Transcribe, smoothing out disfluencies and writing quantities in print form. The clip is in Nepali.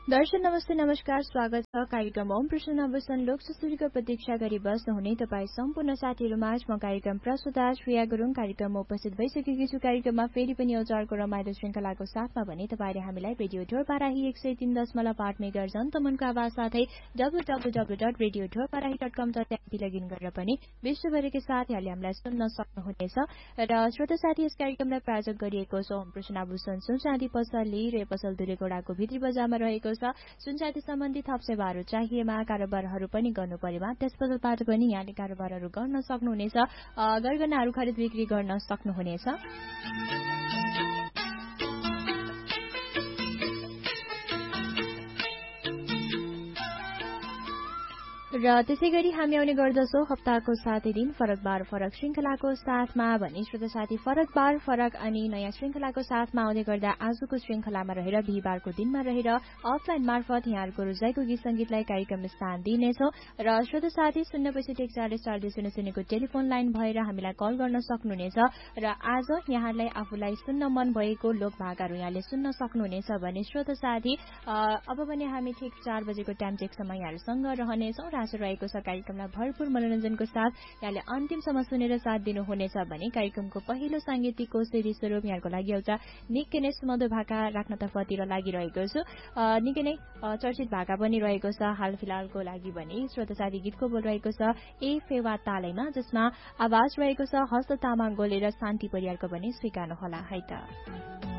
दर्शन नमस्ते नमस्कार स्वागत छ कार्यक्रम ओम प्रश्न नवसन लोकसुरीको प्रतीक्षा गरी बस्नुहुने तपाईँ सम्पूर्ण साथीहरूमाझ म कार्यक्रम प्रस्तुता श्रेया गुरुङ कार्यक्रममा उपस्थित भइसकेकी छु। कार्यक्रममा फेरि पनि एउटा अर्को रमाइलो श्रृङ्खलाको साथमा भने तपाईँले हामीलाई रेडियो ढोरपाराही 103.8 मेगाहर्ज अन्तमनको आवाज साथै www.radioढोरपाराही.com.mp लगइन गरेर पनि विश्वभरिकै साथीहरूले हामीलाई सुन्न सक्नुहुनेछ। र श्रोता साथी यस कार्यक्रमलाई प्रायोजक गरिएको छ ओम प्रश्न नवसन सुनचाँदी पसली र पसल दुलेगोडाको भित्री बजारमा रहेको सुनचाँदी सम्बन्धी थप सेवाहरू चाहिएमा कारोबारहरू पनि गर्नु परेमा त्यस पसलबाट पनि यहाँले कारोबारहरू गर्न सक्नुहुनेछ। गरगहनाहरू खरिद बिक्री गर्न सक्नुहुनेछ। र त्यसै गरी हामी आउने गर्दछौँ हप्ताको 7 दिन फरक बार फरक श्रृङ्खलाको साथमा भने श्रोता साथी फरक बार फरक अनि नयाँ श्रृङ्खलाको साथमा आउँदै गर्दा आजको श्रृङ्खलामा रहेर बिहिबारको दिनमा रहेर अफलाइन मार्फत यहाँहरूको रुचाइको गीत संगीतलाई कार्यक्रम स्थान दिनेछौँ। र श्रोता साथी 065414000 टेलिफोन लाइन भएर हामीलाई कल गर्न सक्नुहुनेछ। र आज यहाँलाई आफूलाई सुन्न मन भएको लोकभाकाहरू यहाँले सुन्न सक्नुहुनेछ भने श्रोता साथी अब पनि हामी ठिक 4 बजेको टाइम चेकसम्म यहाँहरूसँग रहनेछौँ। रहेको छ कार्यक्रमलाई भरपूर मनोरञ्जनको साथ यहाँले अन्तिमसम्म सुनेर साथ दिनुहुनेछ भने कार्यक्रमको पहिलो सांगीतिक कोसेली स्वरूप यहाँको लागि एउटा निकै नै सुमधुर भाका राख्नतर्फतिर लागिरहेको छु। निकै नै चर्चित भाका पनि रहेको छ हाल फिलहालको लागि भने श्रोता साथी गीतको बोल रहेको छ ए फेवा तालैमा, जसमा आवाज रहेको छ हस्त तामाङ गोले र शान्ति परियारको पनि स्वीकार्नु होला है त।